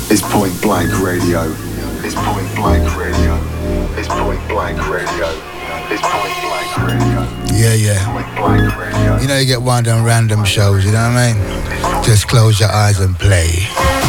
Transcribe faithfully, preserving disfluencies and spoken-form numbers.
It's Point Blank Radio. It's Point Blank Radio. It's Point Blank Radio. It's Point Blank Radio. Yeah, yeah. Point Blank Radio. You know you get one of them random shows, you know what I mean? Just close your eyes and play.